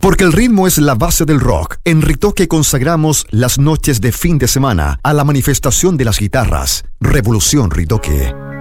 Porque el ritmo es la base del rock, en Ritoque consagramos las noches de fin de semana a la manifestación de las guitarras. Revolución Ritoque.